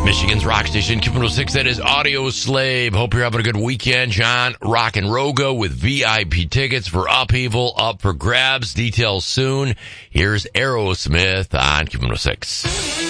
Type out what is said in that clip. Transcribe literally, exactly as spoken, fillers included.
Michigan's rock station, Q one oh six, that is Audio Slave. Hope you're having a good weekend. John Rock and Rogo with V I P tickets for Upheaval up for grabs. Details soon. Here's Aerosmith on Q one oh six.